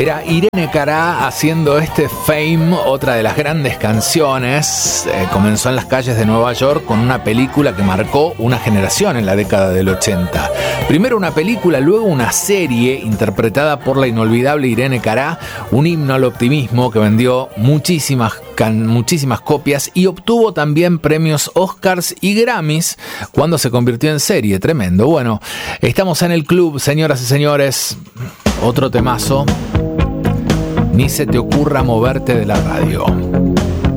Era Irene Cara haciendo este Fame, otra de las grandes canciones. Comenzó en las calles de Nueva York con una película que marcó una generación en la década del 80. Primero una película, luego una serie interpretada por la inolvidable Irene Cara, un himno al optimismo que vendió muchísimas copias y obtuvo también premios Oscars y Grammys cuando se convirtió en serie. Tremendo. Bueno, estamos en el club, señoras y señores. Otro temazo. Ni se te ocurra moverte de la radio.